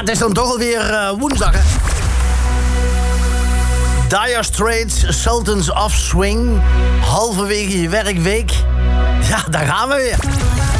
het is dan toch alweer woensdag, hè? Dire Straits, Sultans of Swing. Halverwege je werkweek. Ja, daar gaan we weer.